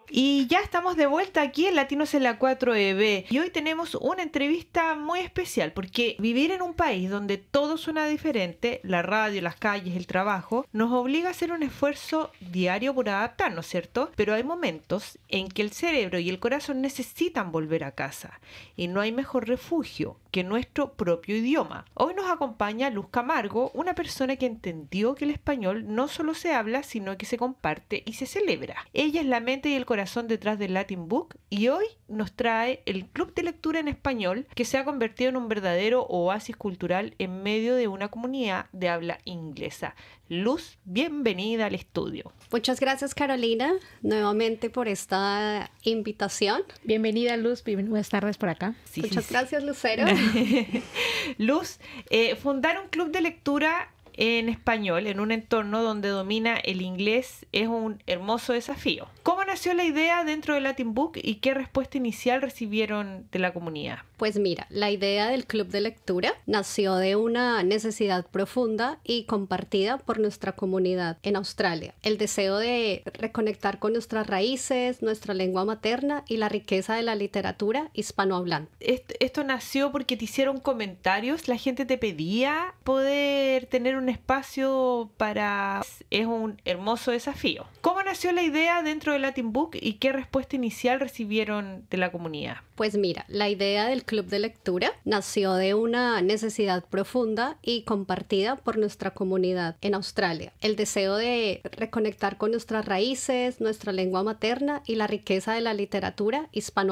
Y ya estamos de vuelta aquí en Latinos en la 4EB y hoy tenemos una entrevista muy especial porque vivir en un país donde todo suena diferente, la radio, las calles, el trabajo, nos obliga a hacer un esfuerzo diario por adaptarnos, ¿cierto? Pero hay momentos en que el cerebro y el corazón necesitan volver a casa y no hay mejor refugio que nuestro propio idioma. Hoy nos acompaña Luz Camargo, una persona que entendió que el español no solo se habla, sino que se comparte y se celebra. Ella es la mente y el corazón detrás del Latin Book y hoy nos trae el Club de Lectura en Español que se ha convertido en un verdadero oasis cultural en medio de una comunidad de habla inglesa. Luz, bienvenida al estudio. Muchas gracias, Carolina, nuevamente por esta invitación. Bienvenida, Luz. Buenas tardes por acá. Sí, Muchas gracias, Lucero. Luz, fundar un club de lectura en español en un entorno donde domina el inglés es un hermoso desafío. ¿Cómo nació la idea dentro del Latin Book y qué respuesta inicial recibieron de la comunidad? Pues mira, la idea del club de lectura nació de una necesidad profunda y compartida por nuestra comunidad en Australia. El deseo de reconectar con nuestras raíces, nuestra lengua materna y la riqueza de la literatura hispanohablante. Esto nació porque te hicieron comentarios, la gente te pedía poder tener un espacio para... Es un hermoso desafío. ¿Cómo nació la idea dentro del Latin Book y qué respuesta inicial recibieron de la comunidad? Pues mira, la idea del club de lectura nació de una necesidad profunda y compartida por nuestra comunidad en Australia. El deseo de reconectar con nuestras raíces, nuestra lengua materna y la riqueza de la literatura hispanohablante.